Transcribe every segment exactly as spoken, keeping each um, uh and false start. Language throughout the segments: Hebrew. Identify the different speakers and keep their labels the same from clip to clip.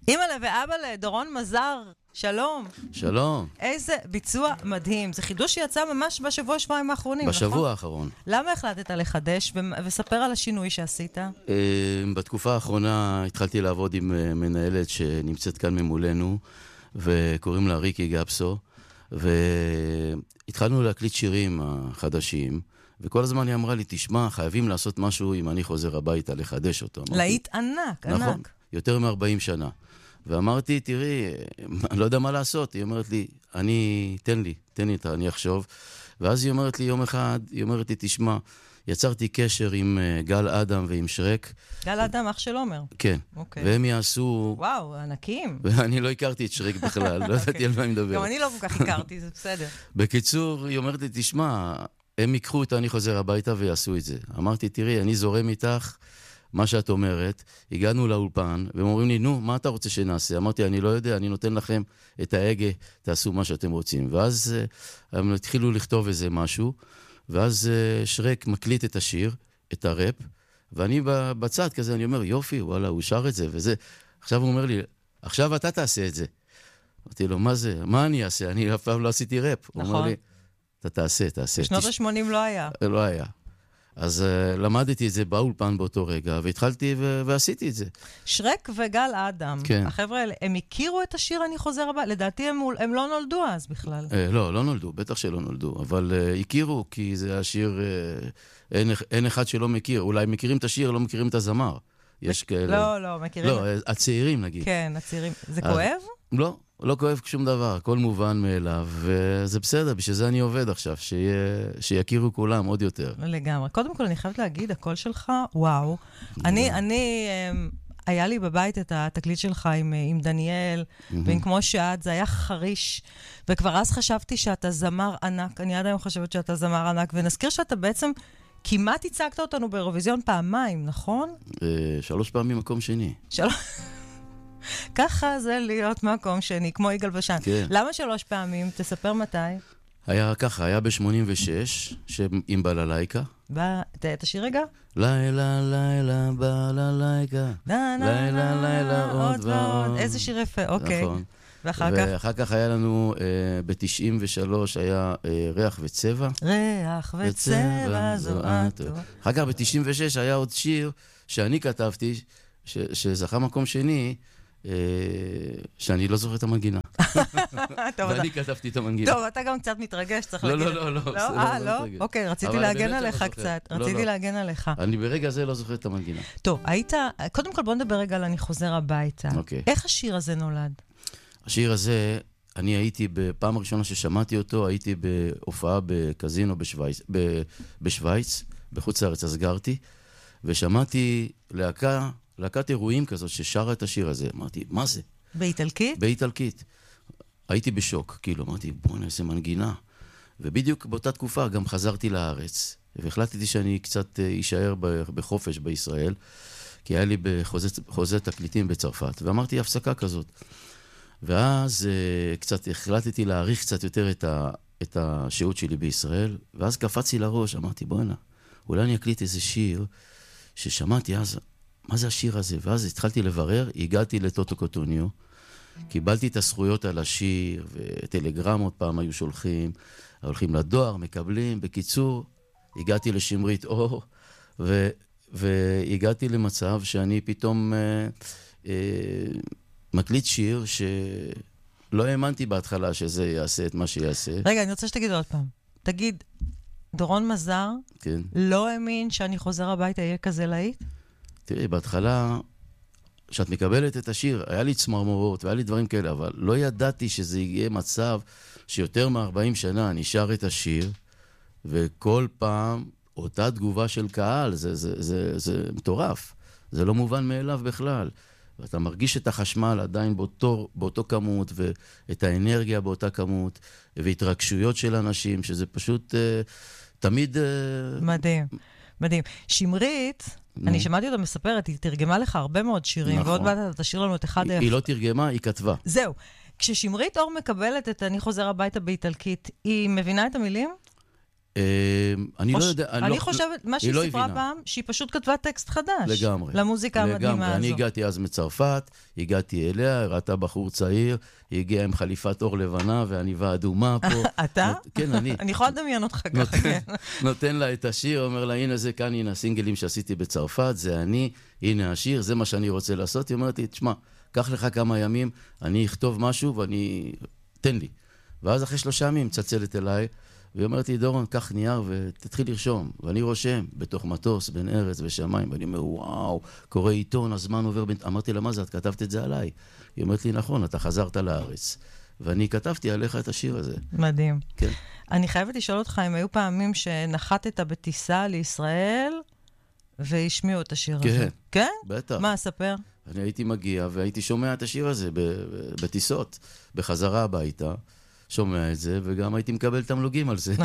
Speaker 1: אמא ואבא לדורון מזר, שלום.
Speaker 2: שלום.
Speaker 1: איזה ביצוע מדהים. זה חידוש שיצא ממש בשבוע שבועיים האחרונים,
Speaker 2: בשבוע
Speaker 1: נכון?
Speaker 2: האחרון.
Speaker 1: למה החלטת לחדש וספר על השינוי שעשית?
Speaker 2: בתקופה האחרונה התחלתי לעבוד עם מנהלת שנמצאת כאן ממולנו, וקוראים לה ריקי גפסו, והתחלנו להקליט שירים החדשים, וכל הזמן היא אמרה לי, תשמע, חייבים לעשות משהו אם אני חוזר הביתה, לחדש אותו.
Speaker 1: להיט ענק, ענק.
Speaker 2: נכון, יותר מ-ארבעים שנה. ואמרתי, תראי, אני לא יודע מה לעשות. היא אומרת לי, אני, תן לי, תן לי, אני אחשוב. ואז היא אומרת לי יום אחד, היא אומרת לי, תשמע, יצרתי קשר עם גל אדם ועם שרק.
Speaker 1: גל אדם, אח של עומר.
Speaker 2: כן.
Speaker 1: אוקיי.
Speaker 2: והם יעשו...
Speaker 1: וואו, ענקים.
Speaker 2: ואני לא הכרתי את שרק בכלל, לא ידעתי על מה אני מדבר.
Speaker 1: גם אני לא כל כך הכרתי, זה בסדר.
Speaker 2: בקיצור, היא אומרת לי, תשמע, הם ייקחו את אני חוזר הביתה ויעשו את זה. אמרתי, תראי, אני זורם איתך מה שאת אומרת. הגענו לאולפן, והם אומרים לי, נו, מה אתה רוצה שנעשה? אמרתי, אני לא יודע, אני נותן לכם את ההגה, תעשו מה שאתם רוצים. ואז הם התחילו לכתוב איזה משהו, ואז שרק מקליט את השיר, את הראפ, ואני בצד כזה, אני אומר, יופי, וואלה, הוא שר את זה, וזה. עכשיו הוא אומר לי, עכשיו אתה תעשה את זה. אמרתי לו, מה זה? מה אני אעשה? אני אף פעם לא עשיתי ראפ.
Speaker 1: נכון.
Speaker 2: הוא אומר לי, אתה תעשה, תעשה.
Speaker 1: בשנות ה-שמונים לא היה.
Speaker 2: לא היה. אז uh, למדתי את זה באולפן באותו רגע, והתחלתי ו- ועשיתי את זה.
Speaker 1: שרק וגל אדם,
Speaker 2: כן.
Speaker 1: החבר'ה האלה, הם הכירו את השיר אני חוזר הבא? לדעתי הם, הם לא נולדו אז בכלל.
Speaker 2: Uh, לא, לא נולדו, בטח שלא נולדו, אבל uh, הכירו, כי זה השיר, uh, אין, אין אחד שלא מכיר. אולי מכירים את השיר, לא מכירים את הזמר. יש כאלה...
Speaker 1: לא, לא, מכירים...
Speaker 2: לא, הצעירים נגיד.
Speaker 1: כן, הצעירים. זה
Speaker 2: אז...
Speaker 1: כואב?
Speaker 2: לא. לא כואב שום דבר, הכל מובן מאליו, וזה בסדר, בשביל זה אני עובד עכשיו, שיה, שיכירו כולם עוד יותר.
Speaker 1: לגמרי. קודם כל, אני חייבת להגיד, הקול שלך, וואו. אני, אני, היה לי בבית את התקליט שלך עם, עם דניאל, ועם כמו שאת, זה היה חריש, וכבר אז חשבתי שאתה זמר ענק, אני עד היום חושבת שאתה זמר ענק, ונזכיר שאתה בעצם כמעט הצגת אותנו באירוויזיון פעמיים, נכון?
Speaker 2: שלוש פעמים מקום שני.
Speaker 1: שלוש... ככה זה להיות מקום שני, כמו יגאל בשן.
Speaker 2: כן.
Speaker 1: למה שלוש פעמים? תספר מתי.
Speaker 2: היה ככה, היה ב-שמונים ושש, עם בללייקה.
Speaker 1: את השיר רגע?
Speaker 2: לילה, לילה, בללייקה. לילה, לילה, עוד ועוד.
Speaker 1: איזה שיר יפה, אוקיי.
Speaker 2: נכון.
Speaker 1: ואחר כך?
Speaker 2: ואחר כך היה לנו, ב-תשעים ושלוש היה ריח וצבע.
Speaker 1: ריח וצבע זועתו.
Speaker 2: אחר כך ב-תשעים ושש היה עוד שיר שאני כתבתי, שזכה מקום שני, שאני לא זוכר את המנגינה. ואני כתבתי את המנגינה.
Speaker 1: טוב, אתה גם קצת מתרגש, צריך להגיד.
Speaker 2: לא, לא, לא.
Speaker 1: אה, לא? אוקיי, רציתי להגן עליך קצת. רציתי להגן עליך.
Speaker 2: אני ברגע זה לא זוכר את המנגינה.
Speaker 1: טוב, היית... קודם כל בוא נדבר רגע על אני חוזר הביתה.
Speaker 2: אוקיי.
Speaker 1: איך השיר הזה נולד?
Speaker 2: השיר הזה, אני הייתי, בפעם הראשונה ששמעתי אותו, הייתי בהופעה בקזינו בשוויץ, בחוץ לארץ, אז גרתי, ושמעתי להקה, להקת אירועים כזאת ששרה את השיר הזה. אמרתי, מה זה?
Speaker 1: באיטלקית?
Speaker 2: באיטלקית. הייתי בשוק, כאילו, אמרתי, בוא נעשה מנגינה. ובדיוק באותה תקופה גם חזרתי לארץ, והחלטתי שאני קצת אשאר בחופש בישראל, כי היה לי בחוזה, חוזה תקליטים בצרפת, ואמרתי, הפסקה כזאת. ואז קצת החלטתי להעריך קצת יותר את, ה, את השהות שלי בישראל, ואז קפצתי לראש, אמרתי, בוא הנה, אולי אני אקליט איזה שיר, ששמעתי אז, מה זה השיר הזה? ואז התחלתי לברר, הגעתי לטוטו קוטוניו, קיבלתי את הזכויות על השיר, וטלגרמות פעם היו שולחים, הולכים לדואר, מקבלים, בקיצור, הגעתי לשמרית אור, ו, והגעתי למצב שאני פתאום אה, אה, מקליט שיר שלא האמנתי בהתחלה שזה יעשה את מה שיעשה.
Speaker 1: רגע, אני רוצה שתגיד עוד פעם. תגיד, דורון מזר
Speaker 2: כן.
Speaker 1: לא האמין שאני חוזר הביתה יהיה כזה להיט?
Speaker 2: תראי, בהתחלה, כשאת מקבלת את השיר, היה לי צמרמורות והיה לי דברים כאלה, אבל לא ידעתי שזה יהיה מצב שיותר מ-ארבעים שנה אני שר את השיר, וכל פעם אותה תגובה של קהל, זה, זה, זה, זה מטורף. זה לא מובן מאליו בכלל. ואתה מרגיש את החשמל עדיין באותו, באותו כמות, ואת האנרגיה באותה כמות, והתרגשויות של אנשים, שזה פשוט אה, תמיד... אה...
Speaker 1: מדהים, מדהים. שמרית, נו. אני שמעתי אותה מספרת, היא תרגמה לך הרבה מאוד שירים, נכון. ועוד מעט אתה תשאיר לנו את אחד...
Speaker 2: היא, היא לא תרגמה, היא כתבה.
Speaker 1: זהו. כששמרית אור מקבלת את אני חוזר הביתה באיטלקית, היא מבינה את המילים?
Speaker 2: אני לא יודע...
Speaker 1: אני חושבת, מה שהיא סיפרה פעם, שהיא פשוט כתבה טקסט חדש.
Speaker 2: לגמרי.
Speaker 1: למוזיקה המדהימה הזו.
Speaker 2: אני הגעתי אז מצרפת, הגעתי אליה, ראתה בחור צעיר, היא הגיעה עם חליפת אור לבנה ועניבה אדומה פה.
Speaker 1: אתה?
Speaker 2: כן, אני.
Speaker 1: אני יכולה לדמיין אותך ככה, כן.
Speaker 2: נותן לה את השיר, אומר לה, הנה זה כאן, הנה הסינגלים שעשיתי בצרפת, זה אני, הנה השיר, זה מה שאני רוצה לעשות. היא אומרת לי, תשמע, קח לך כמה ימים, אני אכתוב משהו ואני... תן לי. ואז אחרי שלושה ימים צלצלת אליי, והיא אומרת לי, דורון, קח נייר ותתחיל לרשום. ואני רושם בתוך מטוס, בין ארץ ושמיים, ואני אומר, וואו, קורא עיתון, הזמן עובר בין... אמרתי לה, מה זה? את כתבת את זה עליי. היא אומרת לי, נכון, אתה חזרת לארץ. ואני כתבתי עליך את השיר הזה.
Speaker 1: מדהים.
Speaker 2: כן.
Speaker 1: אני חייבת לשאול אותך, אם היו פעמים שנחתת בטיסה לישראל, והשמיעו את השיר הזה.
Speaker 2: כן.
Speaker 1: כן?
Speaker 2: בטח.
Speaker 1: מה, ספר?
Speaker 2: אני הייתי מגיע והייתי שומע את השיר הזה בטיסות, בחזרה הביתה. שומע את זה, וגם הייתי מקבל תמלוגים על זה.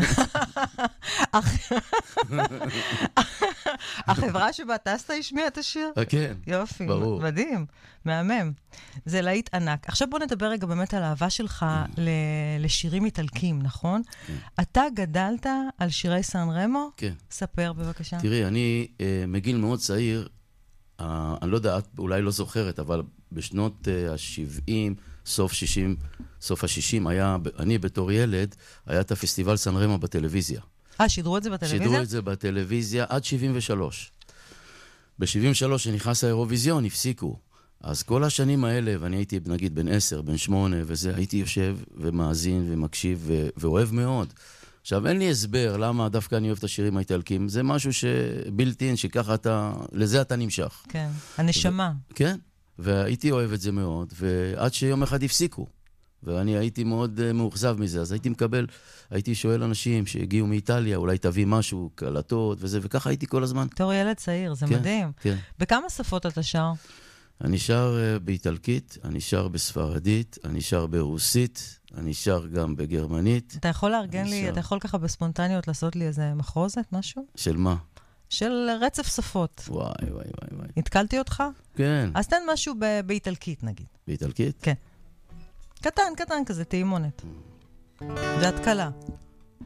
Speaker 1: החברה שבה טסת השמיעה את השיר?
Speaker 2: כן,
Speaker 1: יופי,
Speaker 2: ברור.
Speaker 1: מדהים, מהמם. זה להיט ענק. עכשיו בוא נדבר רגע באמת על האהבה שלך לשירים איטלקים, נכון? אתה גדלת על שירי סן רמו?
Speaker 2: כן.
Speaker 1: ספר בבקשה.
Speaker 2: תראי, אני מגיל מאוד צעיר, אני לא יודע, את אולי לא זוכרת, אבל בשנות ה-שבעים, סוף שישים, סוף ה-שישים, היה, אני בתור ילד, היה את הפסטיבל סן רמו בטלוויזיה.
Speaker 1: אה, שידרו את זה בטלוויזיה?
Speaker 2: שידרו את זה בטלוויזיה עד שבעים ושלוש. ב-שבעים ושלוש, שנכנס האירוויזיון, הפסיקו. אז כל השנים האלה, ואני הייתי נגיד בן עשר, בן שמונה, וזה, הייתי יושב ומאזין ומקשיב ו- ואוהב מאוד. עכשיו, אין לי הסבר למה דווקא אני אוהב את השירים האיטלקים. זה משהו שבלתי אין, שככה אתה, לזה אתה נמשך.
Speaker 1: כן, הנשמה.
Speaker 2: ו- כן, והייתי אוהב את זה מאוד, ועד שיום אחד הפסיקו. ואני הייתי מאוד uh, מאוכזב מזה, אז הייתי מקבל, הייתי שואל אנשים שהגיעו מאיטליה, אולי תביא משהו, קלטות וזה, וככה הייתי כל הזמן.
Speaker 1: תור ילד צעיר, זה
Speaker 2: כן,
Speaker 1: מדהים.
Speaker 2: כן.
Speaker 1: בכמה שפות אתה שר?
Speaker 2: אני שר uh, באיטלקית, אני שר בספרדית, אני שר ברוסית, אני שר גם בגרמנית.
Speaker 1: אתה יכול לארגן לי,
Speaker 2: שר...
Speaker 1: אתה יכול ככה בספונטניות לעשות לי איזה מחרוזת, משהו?
Speaker 2: של מה?
Speaker 1: של רצף שפות.
Speaker 2: וואי, וואי, וואי, וואי.
Speaker 1: התקלתי אותך?
Speaker 2: כן.
Speaker 1: אז תן משהו ב- באיטלקית, נגיד.
Speaker 2: באיטלקית?
Speaker 1: כן. קטן, קטן כזה, תאימונת. זה התקלה.